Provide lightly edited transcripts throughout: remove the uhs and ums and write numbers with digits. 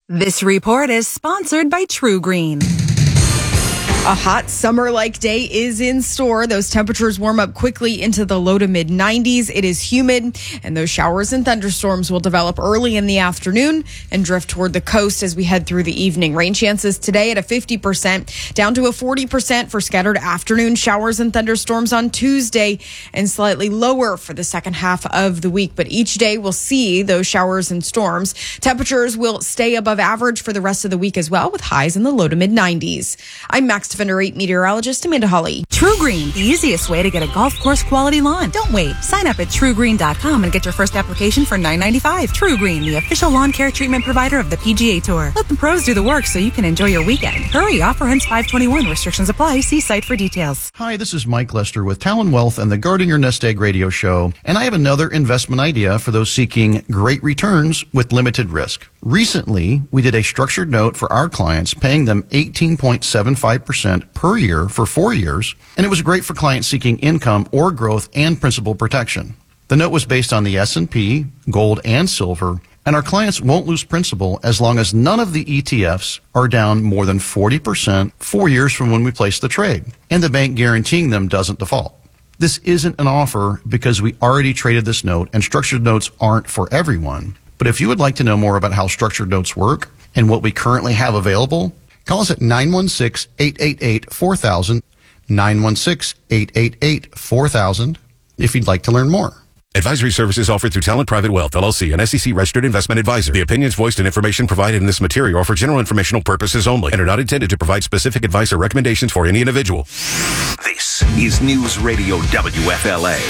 This report is sponsored by True Green. A hot summer-like day is in store. Those temperatures warm up quickly into the low to mid-90s. It is humid, and those showers and thunderstorms will develop early in the afternoon and drift toward the coast as we head through the evening. Rain chances today at a 50%, down to a 40% for scattered afternoon showers and thunderstorms on Tuesday, and slightly lower for the second half of the week. But each day we'll see those showers and storms. Temperatures will stay above average for the rest of the week as well, with highs in the low to mid-90s. I'm Max Defender 8 meteorologist Amanda Hawley. True Green, the easiest way to get a golf course quality lawn. Don't wait. Sign up at truegreen.com and get your first application for $9.95. True Green, the official lawn care treatment provider of the PGA Tour. Let the pros do the work so you can enjoy your weekend. Hurry, offer ends 5/21. Restrictions apply. See site for details. Hi, this is Mike Lester with Talon Wealth and the Guarding Your Nest Egg radio show, and I have another investment idea for those seeking great returns with limited risk. Recently, we did a structured note for our clients, paying them 18.75% per year for 4 years, and it was great for clients seeking income or growth and principal protection. The note was based on the S&P, gold, and silver, and our clients won't lose principal as long as none of the ETFs are down more than 40% 4 years from when we placed the trade, and the bank guaranteeing them doesn't default. This isn't an offer because we already traded this note, and structured notes aren't for everyone. But if you would like to know more about how structured notes work and what we currently have available, call us at 916-888-4000, 916-888-4000, if you'd like to learn more. Advisory services offered through Talent Private Wealth, LLC, an SEC-registered investment advisor. The opinions voiced and information provided in this material are for general informational purposes only and are not intended to provide specific advice or recommendations for any individual. This is News Radio WFLA.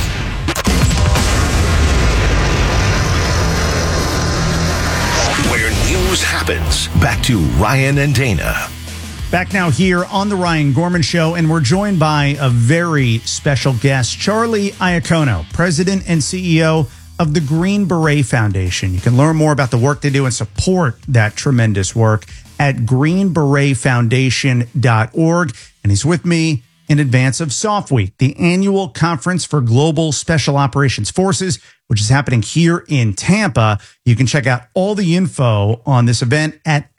Where news happens. Back to Ryan and Dana. Back now here on the Ryan Gorman Show, and we're joined by a very special guest, Charlie Iacono, President and CEO of the Green Beret Foundation. You can learn more about the work they do and support that tremendous work at greenberetfoundation.org. And he's with me in advance of SOF Week, the annual conference for global special operations forces, which is happening here in Tampa. You can check out all the info on this event at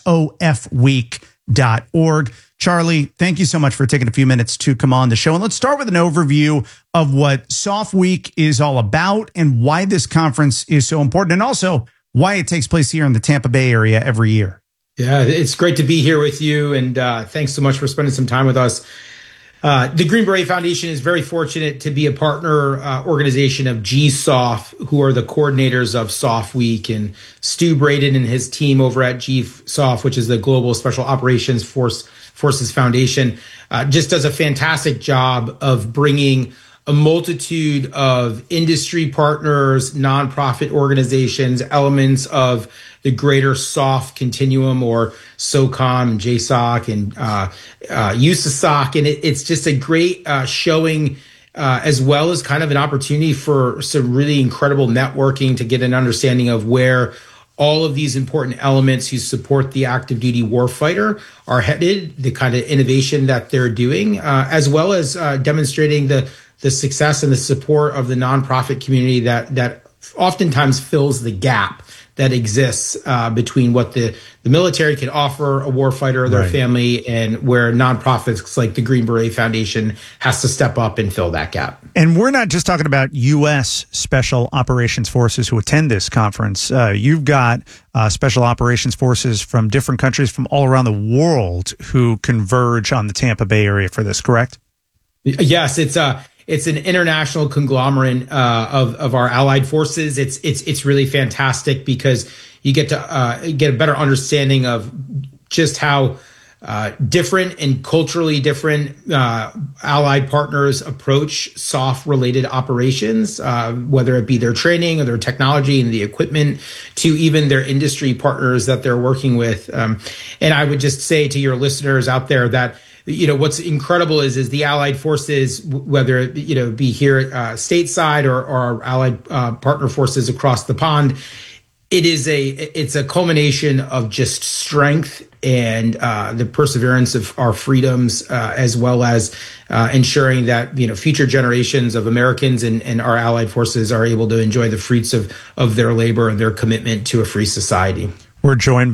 sofweek.org. Charlie, thank you so much for taking a few minutes to come on the show. And let's start with an overview of what SOF Week is all about and why this conference is so important, and also why it takes place here in the Tampa Bay area every year. Yeah, it's great to be here with you, and thanks so much for spending some time with us. The Green Beret Foundation is very fortunate to be a partner organization of GSOF, who are the coordinators of SOF Week. And Stu Braden and his team over at GSOF, which is the Global Special Operations Forces Foundation, just does a fantastic job of bringing a multitude of industry partners, nonprofit organizations, elements of the greater SOF continuum, or SOCOM and JSOC and USASOC. And it's just a great showing, as well as kind of an opportunity for some really incredible networking to get an understanding of where all of these important elements who support the active duty warfighter are headed, the kind of innovation that they're doing, as well as demonstrating the success and the support of the nonprofit community that oftentimes fills the gap that exists between what the military can offer a warfighter or their family, and where nonprofits like the Green Beret Foundation has to step up and fill that gap. And we're not just talking about U.S. Special Operations Forces who attend this conference. You've got Special Operations Forces from different countries from all around the world who converge on the Tampa Bay area for this, correct? Yes, it's an international conglomerate of our allied forces. It's really fantastic because you get to get a better understanding of just how different and culturally different allied partners approach SOF-related operations, whether it be their training or their technology and the equipment, to even their industry partners that they're working with. And I would just say to your listeners out there that, you know, what's incredible is the allied forces, whether it, you know, be here stateside or our allied partner forces across the pond, it's a culmination of just strength and the perseverance of our freedoms, as well as ensuring that, you know, future generations of Americans and our allied forces are able to enjoy the fruits of their labor and their commitment to a free society. We're joined